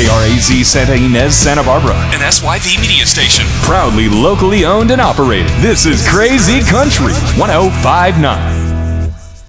KRAZ Santa Ynez, Santa Barbara. An SYV media station. Proudly locally owned and operated. This is Crazy Country 1059.